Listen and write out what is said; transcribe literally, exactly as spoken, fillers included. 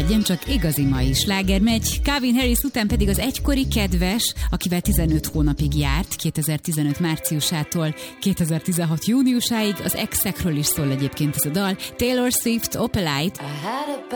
legyen csak igazi mai sláger megy. Calvin Harris után pedig az egykori kedves, akivel tizenöt hónapig járt, kétezer-tizenöt márciusától kétezer-tizenhat júniusáig, az exekről is szól egyébként ez a dal. Taylor Swift, Opalite.